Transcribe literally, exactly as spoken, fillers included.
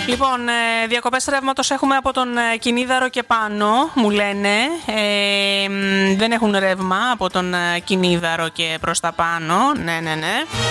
Λοιπόν, ε, διακοπές ρεύματος έχουμε από τον ε, Κινίδαρο και πάνω, μου λένε. Ε, δεν έχουν ρεύμα από τον ε, Κινίδαρο και προς τα πάνω. Ναι, ναι, ναι.